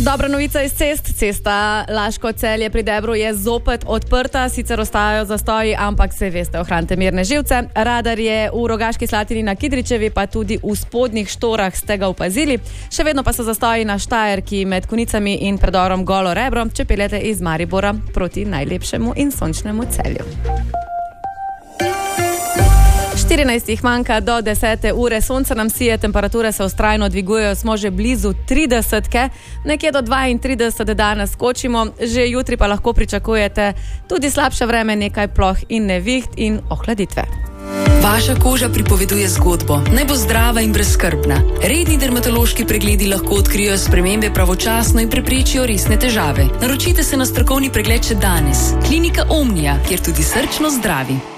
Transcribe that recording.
Dobra novica iz cest. Cesta Laško-Celje pri Debru je zopet odprta, sicer ostajajo zastoji, ampak se veste, ohranite mirne živce. Radar je v Rogaški Slatini na Kidričevi, pa tudi v spodnjih Štorah ste ga opazili. Še vedno pa so zastoji na Štajerki med Konicami in predorom Golo Rebro, če peljete iz Maribora proti najlepšemu in sončnemu Celju. 14 jih manjka do 10. ure, sonce nam sije, temperature se vztrajno dvigujejo, smo že blizu 30-ke, nekje do 32 danes skočimo, že jutri pa lahko pričakujete tudi slabše vreme, nekaj ploh in neviht in ohladitve. Vaša koža pripoveduje zgodbo, naj bo zdrava in brezskrbna. Redni dermatološki pregledi lahko odkrijo spremembe pravočasno in preprečijo resne težave. Naročite se na strokovni pregled še danes. Klinika Omnia, kjer tudi srčno zdravi.